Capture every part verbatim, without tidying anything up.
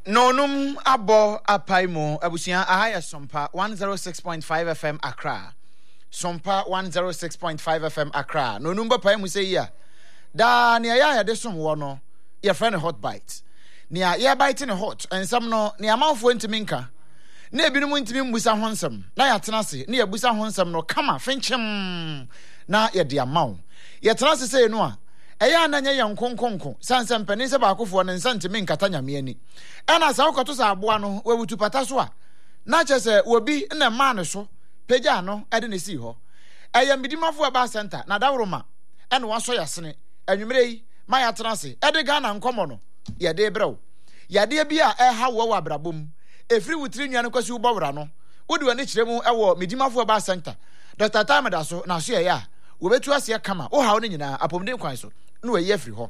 No num abo apaimo abusia ahaya sompa one oh six point five F M Accra. Sompa one oh six point five F M Accra. No num ba paimu say ya. Da nia ya ya de som wo no. Your friend hot bite. Nia ya bite ne hot and some no nia manfo ntimi nka. Na ebinum ntimi mbusa honsam. Na ya tena se. Na ya busa honsam no kama fenchem. Na ya de amaw. Ya tena se say no a eya ananya yan konkonko sansan panin se ba akofo ne nsantimi nkata nyame ani ana sa ukoto sa aboa no wawutu pata so a na chese obi na ma ne so peja no ede ne si ho eya midimafo aba center na dawroma ene waso yasene anwumre yi ma ya transe ede Ghana nkomo no ye de brew ya de bia e ha wo wa brabom efri wutiri nwan kwasi wo bawra no wodi wani kiremu ewo midimafo aba center Doctor Time da so na so ye ya wo betu ase kama wo ha wo nyina apomden kwan so no we yefri ho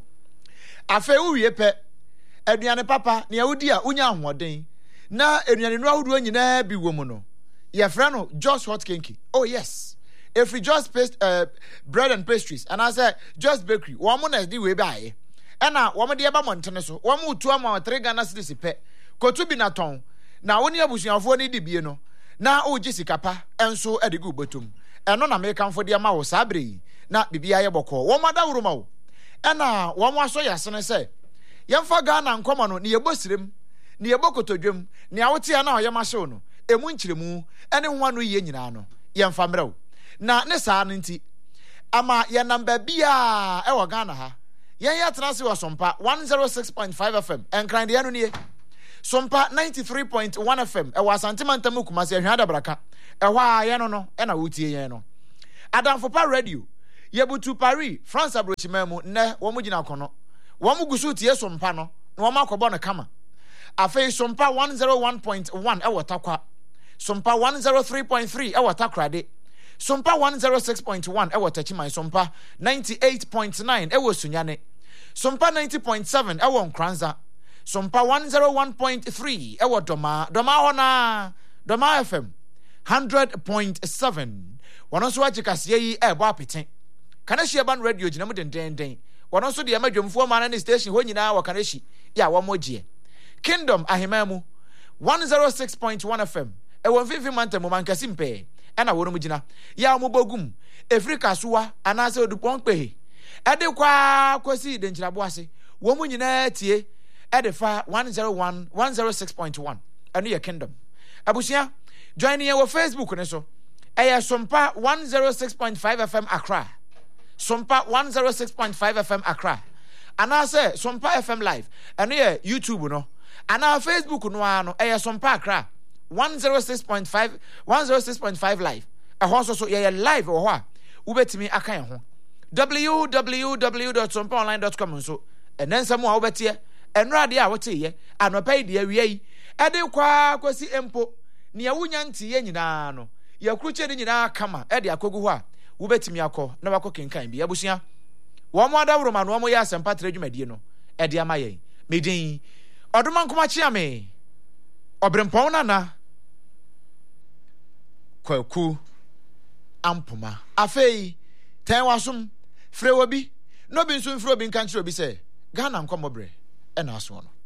afa uwie pe aduane papa ne awudi a unya ahoden na aduane no ahodo nyina bi wo mu no ye fra no Just Hot Kinky. Oh yes, every Just paste uh, bread and pastries and I say Just Bakery wo mo na di we bae e na wo mo de ba montene so wo mo tu ama three Ghana cedis pe kotu bi na ton na woni abusuafo ni di bie no na o gi sikapa enso edigu botum eno na me kanfo de ma wo sabre na bibia ye bokọ wo mada wuruma wo ena wo mo aso yasene se yemfa Ghana nkoma no ne yebosirem ne yebokotodwem ne awote na oyema hyew no emu nkyiremu ene ho anu ye nyina no yemfa mrew na ne saa no nti ama ye namba bia e wo Ghana ha yen ya tena se wo sompa one oh six point five F M enkran de anu ne sompa ninety-three point one F M e wo asantemantam kuma se hwada braka e ho a ye no no e na wotie yen no Adamfopa radio Yebutu Paris France abrochimemu ne wo mu gina kono wo mu gusu tie sompa no na wo makobo no kama afei sompa one oh one point one e wotakwa sompa one oh three point three e wotakrade sompa one oh six point one e wotachiman sompa ninety-eight point nine e wosunyane sompa ninety point seven e wonkranza sompa one oh one point three e wodoma doma hona doma F M one hundred point seven wono so agikase yi e bo apeten Kanashi Ban Radio Jinam den den den. One also the Amadumfo man and station when you now Kanashi. Ya one more G. Kingdom Ahimamu one oh six point one F M. E one fifty manta mo mankasimpe. Ana wono mujina. Ya mubogum. Afrika suwa anase odupon pe. Ede kwa kwasi denjirabo ase. Wo mu nyina tie. Ede fa one oh one one oh six point one. Anu ye Kingdom. Abusia join ye wo Facebook ne so. Eya sompa one oh six point five F M Accra. Sompa one oh six point five F M Accra. And I say Sompa F M Live. And here YouTube no. And our Facebook no ano. Eh Sompa Accra. one oh six point five one oh six point five live. A horse so yeah live or what? Ubetimi akan ho. w w w dot sompa online dot com so. And then some more ubetie. And radio a wote ye. Anopai de awie. Ede kwa kwasi empo. Ni awunya ntie nyina no. Ya kruche ni nyina kama. Ede akogu ho a. Ubetimi akọ na wako kenkan bi abusua wo mo adawro ma no wo mo ya sempa tradwumadie no e de amaye medin odoma nkoma chia me obrempon na na kwaku ampoma afei ten wasom frewo bi no bi nso mfro bi nkan kire obi se Ghana nkomobre e na aso no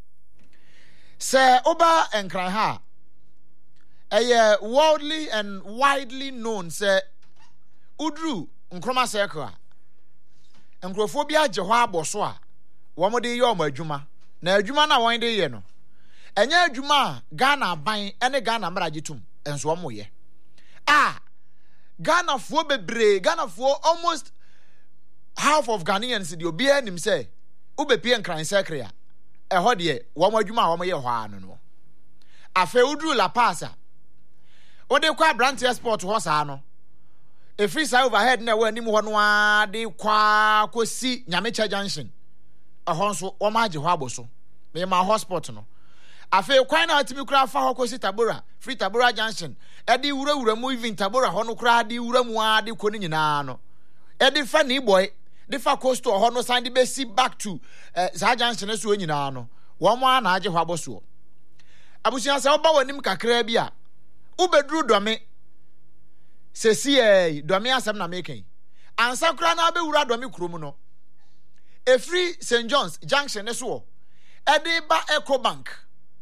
se oba enkran ha eye worldly and widely known se udru nkroma circle nkrofo bi agye ho aboso a wo mo de ye o ma adwuma na adwuma na won de ye no enya adwuma Ghana ban ene Ghana mragitum enso wo mo ye ah Ghana fo bebre Ghana fo almost half of Ghanaians de obi anim say ubepie nkran circle a eho de wo mo adwuma wo mo ye ho anu no afa udru La Paz o de kwa Brant Export ho sa no a free side overhead na we anim ho no a de kwa kosi Nyamecha Junction a ho nso o ma age ho aboso me ma hotspot no afi kwan na atimi kura fa ho kosi Tabora free Tabora Junction e de wura wura mu even Tabora ho no kura de wura mu a de ko ni nyina no e de fa ni boy de fa coast ho no san de be si back to uh, za junction so nyina no wo mo na age ho aboso abusia se oba wanim kakra bi a ubedru dome sesi eh domi asem na making ansa kura na be wura domi kromu no efri Saint John's Junction ne so e de ba Eco Bank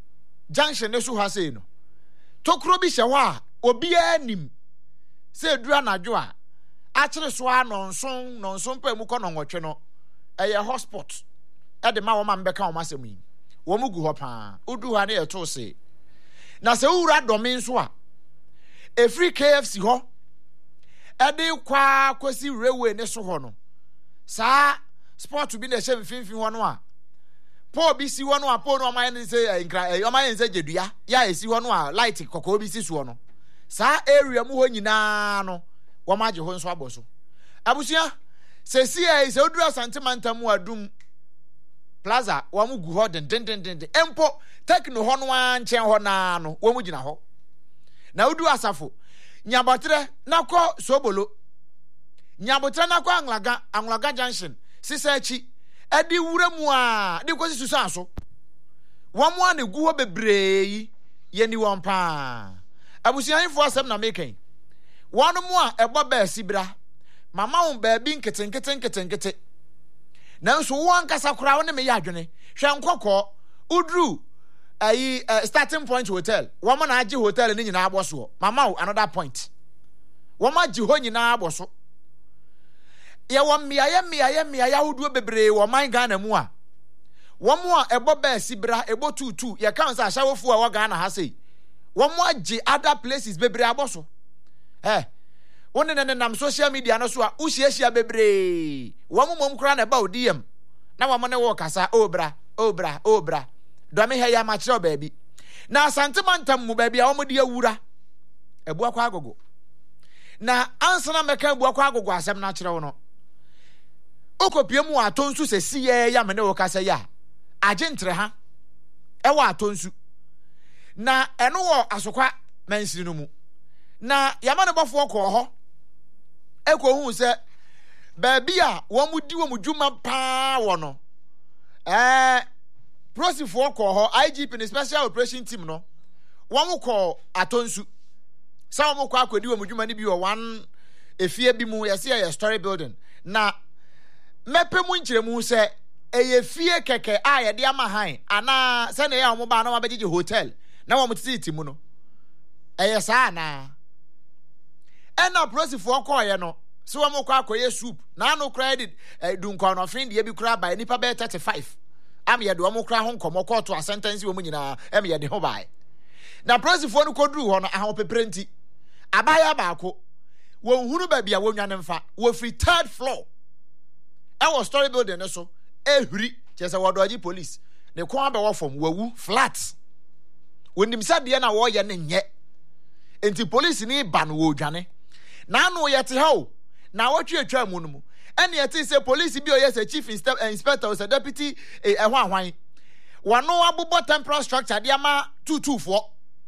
junction ne so ha sei no tokro bi hye ho a obi anim se dura najo a a kire so a nonson nonson pa mu kɔ nonwotwe no eye hotspot e de ma wo ma mbeka wo masem yi wo mu gu ho pa odu ha ne eto se na se wura domin so a efri K F C ho e de kwa kwasi railway ne so ho no sa sport bi na hye mfimfin ho no a po bi si ho no a po no ma yen se nkra e ma yen se jedua ya esi ho no a light kokko bi si so no sa area mu ho nyina no wo ma je ho nso aboso abusia se si e se odura santimanta mu adum plaza wo mu gu ho den den den den empo tekno ho no anchen ho na no wo mu gina ho na odu asafo nyabotre nakọ sobolo nyabotre nakọ anglaga anglaga junction sisa echi edi wure mu a di kwesi susu aso wo mu an gu ho bebree ye ni won pa abusianfo asem na meken won mu a ebo ba asibra mama won ba bi nkete nkete nkete nkete nanso won kasa kura won me ya adwene hwe nkokọ udru ayi uh, starting point hotel woman na agi hotel ni nyina aboso mama wo another point woman agi ho nyina aboso ye wo mmia ye mmia ye mmia ya hudu bebre wo man Ghana mu a wo mu a ebo ba sibra ebo tutu ye kan sa hyawofu a wo Ghana ha sei wo mu agi other places bebre aboso eh woni ne nam social media no so a uhyiahia bebre wo mu mom kra na ba odiem na wo mo ne wo kasa obra obra obra do me he ya ma kire baabi na santimantam mu baabi a wo de awura ebu akwa agogo na ansana meka ebu akwa agogo asem na kire wo no okopie mu atonsu se siye ya me ne wo kasa ya agentre ha e wo atonsu na eno wo asokwa mansiri no mu na yama ne bofo ko ho eko hu se baabi a wo mu di wo mu dwuma pa wo no eh prosifo ko ho I G P ne special operation team no wo mu ko atonsu sa wo mu ko akodi wo mu dwuma ni bi wo one efie bi mu yesi ya story building na mepe mu nkyeremu se eye fie keke a ye de ama han ana se na ya wo ba na mabegege hotel na wo mu titi mu no eye sa na ena prosifo ko ye no se wo mu ko akoye soup na no credit dunkwa no fin de bi kura ba nipa be thirty-five am ye de wo mu kura ho nkomo court a sentence wo mu nyina em ye de ho bai na prosifo no koduru ho no ahon peprenti abaya baako wo hunu ba bia wo nwane mfa wo free third floor e wo story building no so ehuri chese wo doji police ne ko aba wo fom wawu flat wonim sade na wo ye ne nye enti police ni ba no wo dwane na no ye te ha o na wo twetwa mu no mu ene ye te say police bi o ye say chief inspector o say deputy eh ho ahwan wano abobo temporal structure de ama tutu fo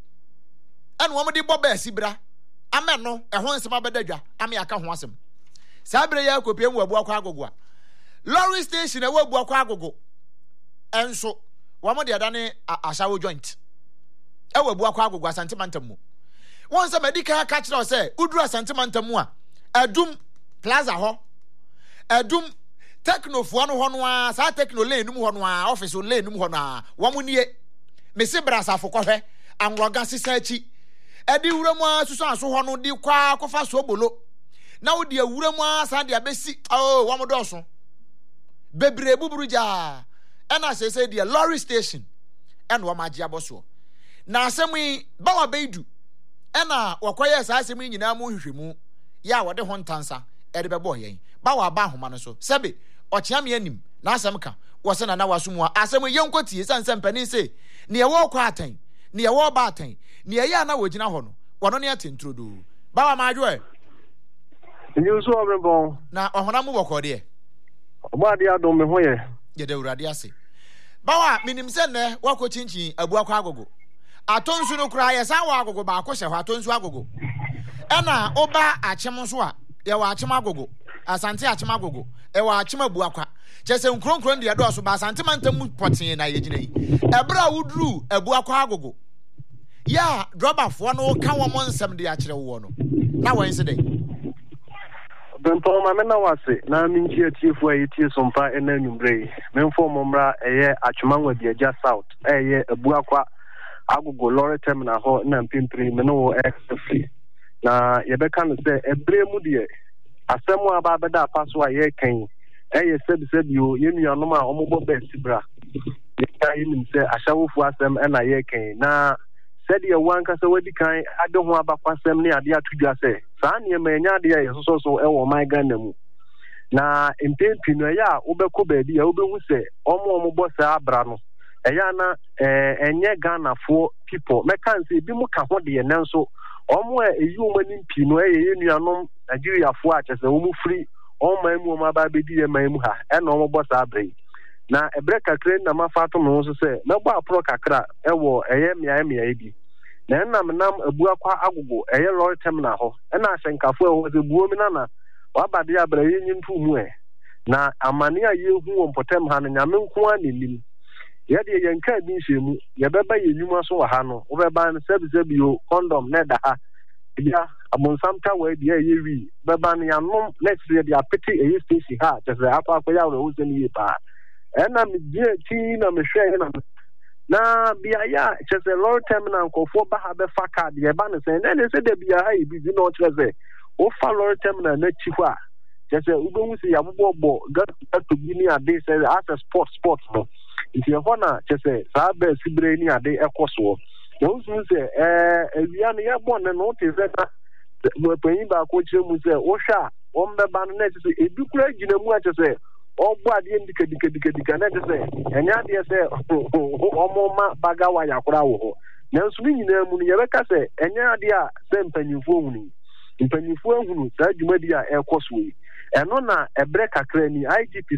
ene wo mo de boba asibra ame no ehon nsema bedadwa ame aka ho asem sabre ya kopie mu abu akwa agogo a lorry station e wo abu akwa agogo enso wo mo de adane ashawo joint e wo abu akwa agogo asantemantam mu won se medical ka kire o se uduru asantemantam mu a adum plaza ho adum technofo no ho no a sa techno lane num ho no a office lane num ho no a wo mo nie me se brasafo kohwe anwoga sisa achi edi wuramu asusu aso ho no di kwa kofa so bolo na wo di awuramu asa de abesi oh wo mo do so bebre buburuja ena se se di lorry station en wo magia boso na asemi ba wa beidu ena wakoye sa asemi nyina mu hwehwemu ya wo de ho ntansa ede bebo yen ba wa ba homa no so sebe ochiame anim na asem ka wo se na na waso mu asem yenkotie sanse mpani se ne ye wo kwa atan ne ye wo ba atan ne ye ya na wo gina ho no wono ne atentrodo ba wa majo e nyu so obrebo na ohona mu bokode e oba de adom me ho ye ye de urade ase ba wa minim se ne wako chinchin abu akwa agogo atonsu no kura ye sa wa agogo ba akọ hye ho atonsu agogo ena oba achem so a ye wa achem agogo asante achem agogo e wa achem abu akwa chese nkronkron de do so ba asante mantam potin na ye gina yi ebra wuduru abu akwa agogo ya drobafo no ka wo monsem de akire wo no na wan se dey Bento ma me na wase na minchi atiefo ayi tie sompa ena nwumbre me mfo momra eye atwemanwa biaja south eye abu akwa agogo lorry terminal ho na mpimpiri me no exfree na yebeka no say ebre mu de asemu aba beda paso a ye kan eye sebi sebi o yenuanom a omobo besibra ya yin say ashawofu asem na ye kan na said ye wan kasa wadi kan ade ho abakwasem ne ade atudwa say saa ne ma nya ade ye so so e wo my Ghana mu na impempi no ya obeko baabi ya obehu say omo omo bo saa abra no eya na eh enye Ghana for people me kan say bi mu ka ho de nanso omo eyi o mani mpi no eye yenuanom Nigeria fo a chese wo mu free omo emu omo aba bedi ye man mu ha e na omo bo saa abra na ebre kakre na mafato no so say mebo apro kakra ewo eye mia mia ebi na na nam abu akwa agogo eye lorry terminal ho e na ahyenkafo ewo ze buo mi na na wabade abra ye nyintu mu e na amane a ye hu won potem ha no nyame nko anenim ye de ye nka bi nhemu ye beba ye nyuma so wa ha no wo beba no sebi sebi o condom na da ha ya abonsam ta we de ye wi beba no yanom next year de apeti eye station ha tese akwa akwa ya wo ze ni ye pa e na me die ti na me hwe na na bia ya tese lorry terminal nkofo ba ha be fa card ye ba no se na ne se de bia ha ibi bi no tese o fa lorry terminal na chi hwa tese ubewu se ya bobo ga to bi ni ade se as a sport sport no if you wanna tese sa be sibre ni ade ekoso no so se eh ewia ne ya bon no tese na mo panyi ba ko chire mu se o hwa o mbe ba no na tese ebi kura gina mu a tese ogbo ade ndika dika dika dika na tese enya ade se omoma baga wa yakura wo ho nanso ni nyina mu no ye beka se enya ade a se mpanyifo hunu mpanyifo hunu sa dwumadi a ekoso yi eno na ebre kakra ni I G P